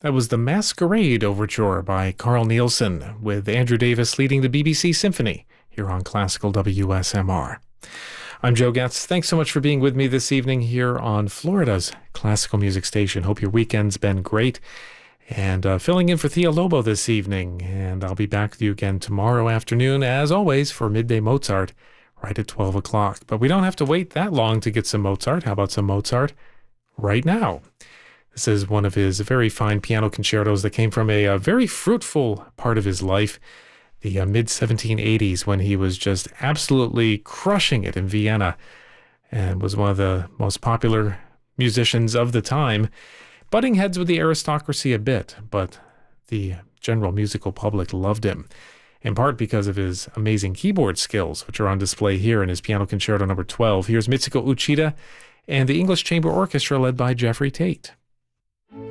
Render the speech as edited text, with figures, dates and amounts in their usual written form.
That was the Masquerade Overture by Carl Nielsen, with Andrew Davis leading the BBC Symphony here on Classical WSMR. I'm Joe Getz. Thanks so much for being with me this evening here on Florida's classical music station. Hope your weekend's been great. And filling in for Thea Lobo this evening. And I'll be back with you again tomorrow afternoon, as always, for Midday Mozart, right at 12 o'clock. But we don't have to wait that long to get some Mozart. How about some Mozart right now? This is one of his very fine piano concertos that came from a very fruitful part of his life, the mid-1780s, when he was just absolutely crushing it in Vienna and was one of the most popular musicians of the time, butting heads with the aristocracy a bit, but the general musical public loved him, in part because of his amazing keyboard skills, which are on display here in his Piano Concerto No. 12. Here's Mitsuko Uchida and the English Chamber Orchestra led by Jeffrey Tate.